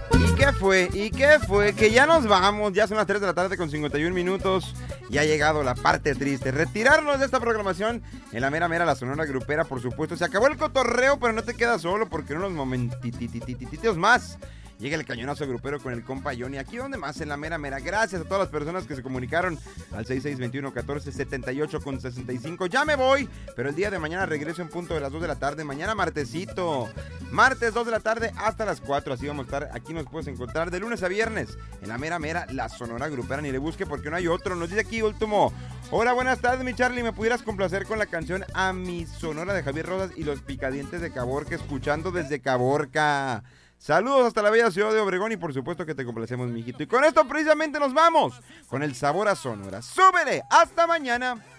¿Y qué fue? ¿Y qué fue? Que ya nos vamos, ya son las 3 de la tarde con 51 minutos. Ya ha llegado la parte triste. Retirarnos de esta programación en la mera mera, la Sonora Grupera, por supuesto. Se acabó el cotorreo, pero no te quedas solo porque en unos momentititos más llega el cañonazo grupero con el compa Johnny. Aquí donde más, en la mera mera. Gracias a todas las personas que se comunicaron al 6621-1478-65. Ya me voy, pero el día de mañana regreso en punto de las 2 de la tarde. Mañana martesito. Martes 2 de la tarde hasta las 4. Así vamos a estar. Aquí nos puedes encontrar de lunes a viernes en la mera mera, la Sonora Grupera. Ni le busque porque no hay otro. Nos dice aquí último. Hola, buenas tardes, mi Charlie. ¿Me pudieras complacer con la canción A Mi Sonora de Javier Rosas y los Picadientes de Caborca? Escuchando desde Caborca. Saludos hasta la bella ciudad de Obregón y por supuesto que te complacemos, mijito. Y con esto precisamente nos vamos con el sabor a Sonora. ¡Súbele! ¡Hasta mañana!